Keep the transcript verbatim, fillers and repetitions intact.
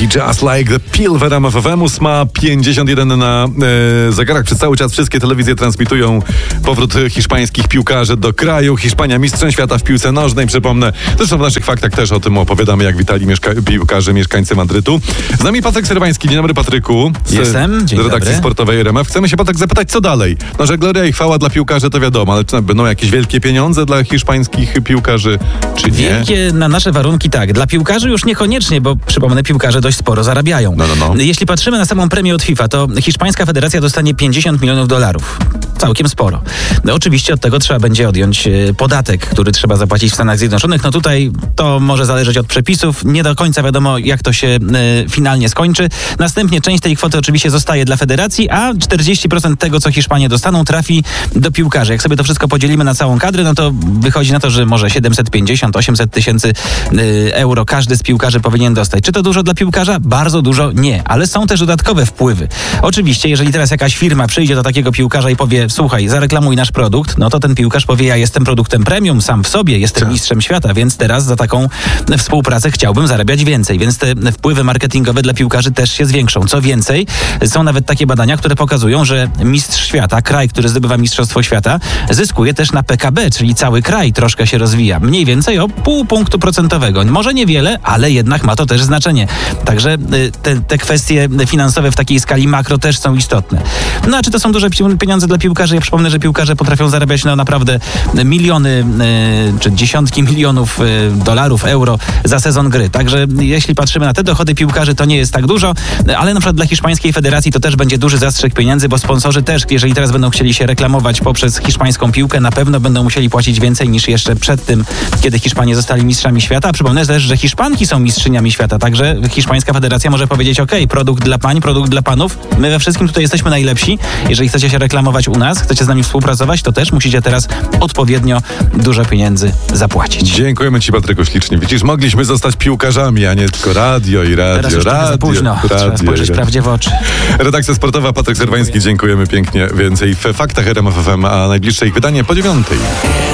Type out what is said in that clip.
Serwański, Just Like the Pill w R M F F M. ósma pięćdziesiąt jeden na e, zegarach. Przez cały czas wszystkie telewizje transmitują powrót hiszpańskich piłkarzy do kraju. Hiszpania mistrzem świata w piłce nożnej, przypomnę. Zresztą w naszych faktach też o tym opowiadamy, jak witali mieszka- piłkarze mieszkańcy Madrytu. Z nami Patryk Serwański. Dzień dobry, Patryku. Z, Jestem. Dzień z redakcji dobry. sportowej R M F. Chcemy się, Patryk, zapytać, co dalej? No, że gloria i chwała dla piłkarzy to wiadomo, ale czy będą jakieś wielkie pieniądze dla hiszpańskich piłkarzy, czy nie? Wielkie na nasze warunki tak. Dla piłkarzy już niekoniecznie, bo przypomnę, piłkarze dość sporo zarabiają. No, no, no. Jeśli patrzymy na samą premię od FIFA, to hiszpańska federacja dostanie pięćdziesiąt milionów dolarów. Całkiem sporo. No, oczywiście od tego trzeba będzie odjąć e, podatek, który trzeba zapłacić w Stanach Zjednoczonych. No tutaj to może zależeć od przepisów. Nie do końca wiadomo, jak to się e, finalnie skończy. Następnie część tej kwoty oczywiście zostaje dla federacji, a czterdzieści procent tego, co Hiszpanie dostaną, trafi do piłkarzy. Jak sobie to wszystko podzielimy na całą kadrę, no to wychodzi na to, że może siedemset pięćdziesiąt osiemset tysięcy e, euro każdy z piłkarzy powinien dostać. Czy to dużo dla piłkarza? Bardzo dużo nie, ale są też dodatkowe wpływy. Oczywiście, jeżeli teraz jakaś firma przyjdzie do takiego piłkarza i powie: słuchaj, zareklamuj nasz produkt, no to ten piłkarz powie: ja jestem produktem premium sam w sobie, jestem mistrzem świata, więc teraz za taką współpracę chciałbym zarabiać więcej, więc te wpływy marketingowe dla piłkarzy też się zwiększą. Co więcej, są nawet takie badania, które pokazują, że mistrz świata, kraj, który zdobywa mistrzostwo świata, zyskuje też na P K B, czyli cały kraj troszkę się rozwija. Mniej więcej o pół punktu procentowego. Może niewiele, ale jednak ma to też znaczenie. Także te, te kwestie finansowe w takiej skali makro też są istotne. No a czy to są duże pieniądze dla piłkarzy? Ja przypomnę, że piłkarze potrafią zarabiać no, naprawdę miliony czy dziesiątki milionów dolarów, euro za sezon gry. Także jeśli patrzymy na te dochody piłkarzy, to nie jest tak dużo, ale na przykład dla hiszpańskiej federacji to też będzie duży zastrzyk pieniędzy, bo sponsorzy też, jeżeli teraz będą chcieli się reklamować poprzez hiszpańską piłkę, na pewno będą musieli płacić więcej niż jeszcze przed tym, kiedy Hiszpanie zostali mistrzami świata. A przypomnę też, że Hiszpanki są mistrzyniami świata, także hiszpańska federacja może powiedzieć: ok, produkt dla pań, produkt dla panów, my we wszystkim tutaj jesteśmy najlepsi. Jeżeli chcecie się reklamować u nas, chcecie z nami współpracować, to też musicie teraz odpowiednio dużo pieniędzy zapłacić. Dziękujemy Ci, Patryku, ślicznie. Widzisz, mogliśmy zostać piłkarzami, a nie tylko radio i radio, Teraz już radio, za późno. radio, Trzeba spojrzeć radio. prawdzie w oczy. Redakcja sportowa, Patryk Serwański, dziękujemy pięknie. Więcej w faktach R M F F M, a najbliższe ich wydanie po dziewiątej.